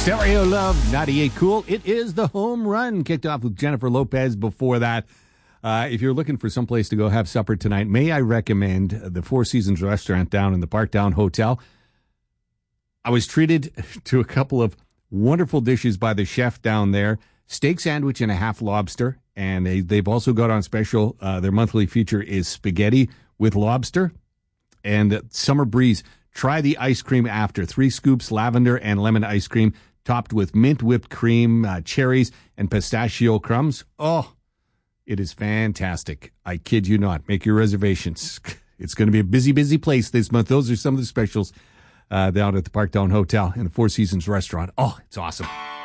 Stereo Love 98 Cool. It is the home run. Kicked off with Jennifer Lopez before that. If you're looking for someplace to go have supper tonight, may I recommend the Four Seasons restaurant down in the Parkdown Hotel. I was treated to a couple of wonderful dishes by the chef down there. Steak sandwich and a half lobster. And they've also got on special, their monthly feature is spaghetti with lobster. And Summer Breeze. Try the ice cream after. 3 scoops lavender and lemon ice cream topped with mint whipped cream, cherries, and pistachio crumbs. Oh, it is fantastic. I kid you not. Make your reservations. It's going to be a busy, busy place this month. Those are some of the specials down at the Parkdown Hotel and the Four Seasons restaurant. Oh, it's awesome.